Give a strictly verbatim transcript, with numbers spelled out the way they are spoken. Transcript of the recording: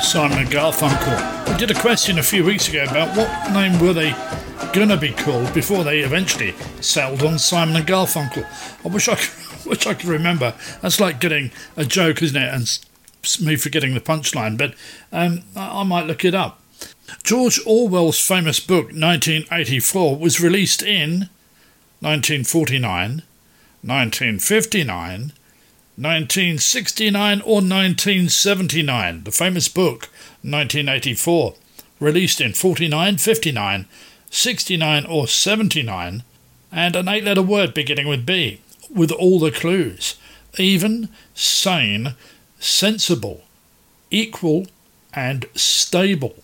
Simon and Garfunkel. We did a question a few weeks ago about what name were they going to be called before they eventually settled on Simon and Garfunkel. I wish I could, wish I could remember. That's like getting a joke, isn't it? And s- me forgetting the punchline. But um, I, I might look it up. George Orwell's famous book nineteen eighty-four was released in nineteen forty-nine, nineteen fifty-nine, nineteen sixty-nine or nineteen seventy-nine. The famous book nineteen eighty-four, released in forty-nine, fifty-nine, sixty-nine or seventy-nine, and an eight-letter word beginning with B, with all the clues: even, sane, sensible, equal and stable.